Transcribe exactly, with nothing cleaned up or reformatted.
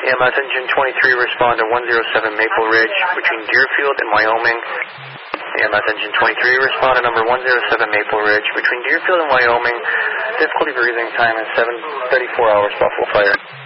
E M S Engine twenty-three, respond to one oh seven Maple Ridge between Deerfield and Wyoming. E M S Engine twenty-three, respond to number one oh seven Maple Ridge between Deerfield and Wyoming. Difficulty breathing, time is seven thirty-four hours, Buffalo Fire.